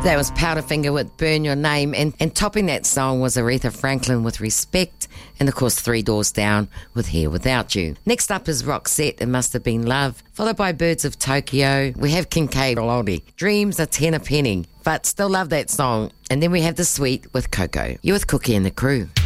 That was Powderfinger with Burn Your Name, and topping that song was Aretha Franklin with Respect, and of course 3 Doors Down with Here Without You. Next up is Roxette, It Must Have Been Love, followed by Birds of Tokyo. We have Kincaid Olodi, Dreams are 10 a penny, but still love that song. And then we have The Sweet with Coco. You're with Cookie and the crew.